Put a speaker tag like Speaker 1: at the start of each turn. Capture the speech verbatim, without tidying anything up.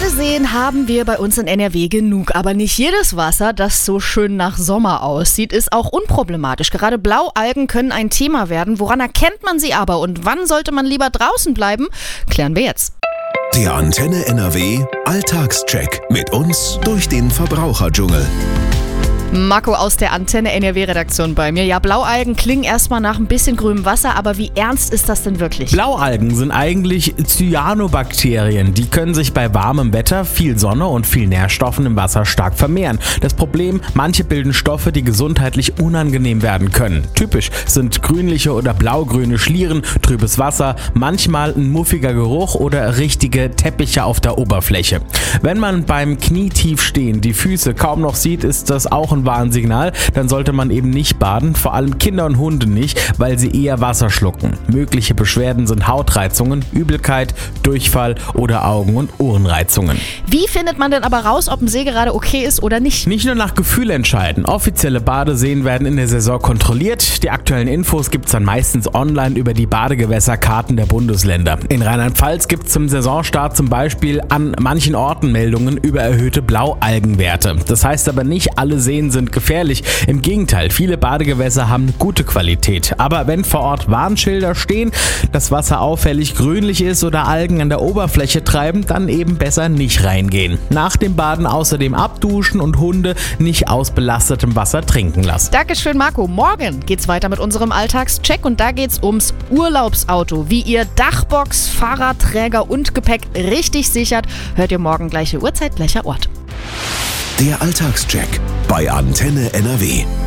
Speaker 1: Badeseen haben wir bei uns in N R W genug, aber nicht jedes Wasser, das so schön nach Sommer aussieht, ist auch unproblematisch. Gerade Blaualgen können ein Thema werden. Woran erkennt man sie aber und wann sollte man lieber draußen bleiben? Klären wir jetzt.
Speaker 2: Der Antenne N R W Alltagscheck mit uns durch den Verbraucherdschungel.
Speaker 1: Marco aus der Antenne N R W-Redaktion bei mir. Ja, Blaualgen klingen erstmal nach ein bisschen grünem Wasser, aber wie ernst ist das denn wirklich?
Speaker 3: Blaualgen sind eigentlich Cyanobakterien. Die können sich bei warmem Wetter, viel Sonne und viel Nährstoffen im Wasser stark vermehren. Das Problem, manche bilden Stoffe, die gesundheitlich unangenehm werden können. Typisch sind grünliche oder blaugrüne Schlieren, trübes Wasser, manchmal ein muffiger Geruch oder richtige Teppiche auf der Oberfläche. Wenn man beim Knietief stehen die Füße kaum noch sieht, ist das auch ein Warnsignal, dann sollte man eben nicht baden, vor allem Kinder und Hunde nicht, weil sie eher Wasser schlucken. Mögliche Beschwerden sind Hautreizungen, Übelkeit, Durchfall oder Augen- und Ohrenreizungen.
Speaker 1: Wie findet man denn aber raus, ob ein See gerade okay ist oder nicht?
Speaker 3: Nicht nur nach Gefühl entscheiden. Offizielle Badeseen werden in der Saison kontrolliert. Die aktuellen Infos gibt es dann meistens online über die Badegewässerkarten der Bundesländer. In Rheinland-Pfalz gibt es zum Saisonstart zum Beispiel an manchen Orten Meldungen über erhöhte Blaualgenwerte. Das heißt aber nicht, alle Seen sind gefährlich. Im Gegenteil, viele Badegewässer haben gute Qualität. Aber wenn vor Ort Warnschilder stehen, das Wasser auffällig grünlich ist oder Algen an der Oberfläche treiben, dann eben besser nicht reingehen. Nach dem Baden außerdem abduschen und Hunde nicht aus belastetem Wasser trinken lassen.
Speaker 1: Dankeschön, Marco. Morgen geht's weiter mit unserem Alltagscheck und da geht's ums Urlaubsauto. Wie ihr Dachbox, Fahrradträger und Gepäck richtig sichert, hört ihr morgen gleiche Uhrzeit, gleicher Ort.
Speaker 2: Der Alltagscheck bei Antenne N R W.